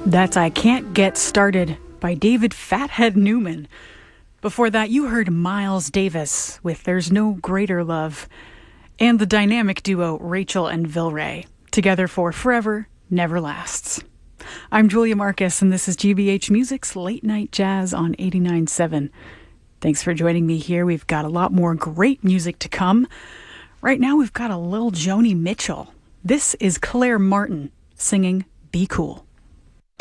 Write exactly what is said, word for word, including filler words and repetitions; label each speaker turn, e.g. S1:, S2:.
S1: That's I Can't Get Started by David Fathead Newman. Before that, you heard Miles Davis with There's No Greater Love, and the dynamic duo Rachel and Vilray, together for Forever Never Lasts. I'm Julia Marcus, and this is G B H Music's Late Night Jazz on eighty-nine point seven. Thanks for joining me here. We've got a lot more great music to come. Right now, we've got a little Joni Mitchell. This is Claire Martin singing Be Cool.